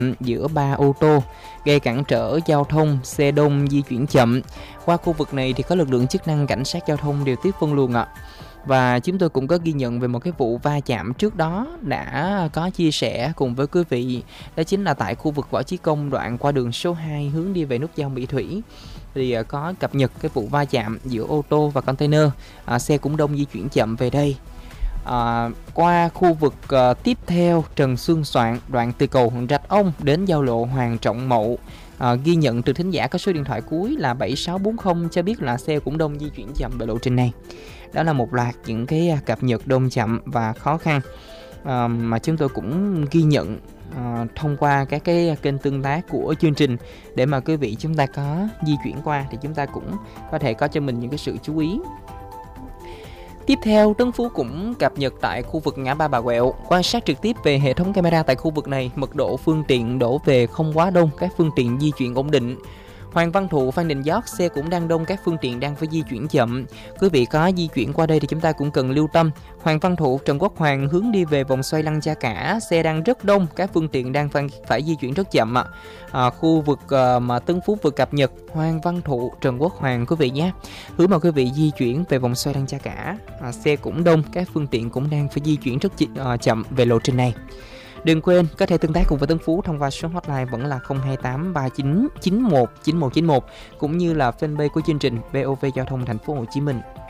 giữa 3 ô tô, gây cản trở giao thông, xe đông di chuyển chậm. Qua khu vực này thì có lực lượng chức năng cảnh sát giao thông điều tiết phân luồng ạ. Và chúng tôi cũng có ghi nhận về một cái vụ va chạm trước đó đã có chia sẻ cùng với quý vị. Đó chính là tại khu vực Võ Chí Công, đoạn qua đường số 2 hướng đi về nút giao Mỹ Thủy. Thì có cập nhật cái vụ va chạm giữa ô tô và container. Xe cũng đông di chuyển chậm về đây. Qua khu vực tiếp theo, Trần Xuân Soạn, đoạn từ cầu Rạch Ông đến giao lộ Hoàng Trọng Mậu. Ghi nhận từ thính giả có số điện thoại cuối là 7640 cho biết là xe cũng đông di chuyển chậm về lộ trình này. Đó là một loạt những cái cập nhật đông chậm và khó khăn mà chúng tôi cũng ghi nhận thông qua các cái kênh tương tác của chương trình, để mà quý vị chúng ta có di chuyển qua thì chúng ta cũng có thể có cho mình những cái sự chú ý. Tiếp theo, Tấn Phú cũng cập nhật tại khu vực ngã ba Bà Quẹo, quan sát trực tiếp về hệ thống camera tại khu vực này, mật độ phương tiện đổ về không quá đông, các phương tiện di chuyển ổn định. Hoàng Văn Thụ, Phan Đình Giót, xe cũng đang đông, các phương tiện đang phải di chuyển chậm. Quý vị có di chuyển qua đây thì chúng ta cũng cần lưu tâm. Hoàng Văn Thụ, Trần Quốc Hoàng hướng đi về vòng xoay Lăng Cha Cả, xe đang rất đông, các phương tiện đang phải di chuyển rất chậm ạ. Khu vực mà Tấn Phú vừa cập nhật, Hoàng Văn Thụ, Trần Quốc Hoàng quý vị nhé. Hướng mà quý vị di chuyển về vòng xoay Lăng Cha Cả, xe cũng đông, các phương tiện cũng đang phải di chuyển rất chậm về lộ trình này. Đừng quên có thể tương tác cùng với Tấn Phú thông qua số hotline vẫn là 028 39 91 9191, cũng như là fanpage của chương trình VOV Giao thông Thành phố Hồ Chí Minh.